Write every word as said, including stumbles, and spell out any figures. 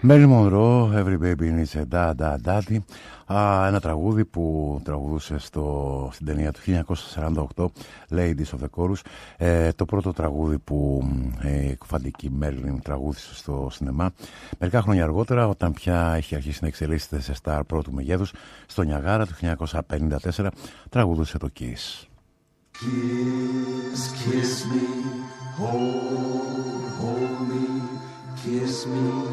Marilyn Monroe, Every Baby Needs a Da Da Daddy. Α, ένα τραγούδι που τραγουδούσε στο, στην ταινία του χίλια εννιακόσια σαράντα οκτώ, Ladies of the Chorus. Ε, το πρώτο τραγούδι που ε, η κουφαντική Marilyn τραγούδισε στο σινεμά. Μερικά χρόνια αργότερα, όταν πια είχε αρχίσει να εξελίσσεται σε στάρ πρώτου μεγέθους, στο Νιαγάρα του χίλια εννιακόσια πενήντα τέσσερα τραγουδούσε το Kiss. Kiss, kiss me, hold, hold me, kiss me.